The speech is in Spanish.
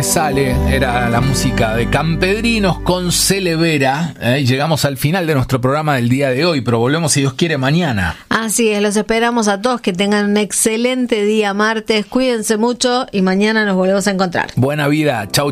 sale, era la música de Campedrinos con Celevera. Llegamos al final de nuestro programa del día de hoy, pero volvemos, si Dios quiere, mañana. Así es, los esperamos a todos, que tengan un excelente día martes, cuídense mucho y mañana nos volvemos a encontrar. Buena vida, chau.